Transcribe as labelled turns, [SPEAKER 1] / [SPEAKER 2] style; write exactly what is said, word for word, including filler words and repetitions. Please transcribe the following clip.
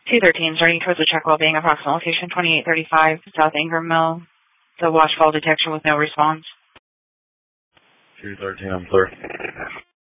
[SPEAKER 1] two thirteen, starting towards the check well-being, approximate location twenty-eight thirty-five, South Ingram Mill. The watch call detection with no response.
[SPEAKER 2] two thirteen, I'm clear.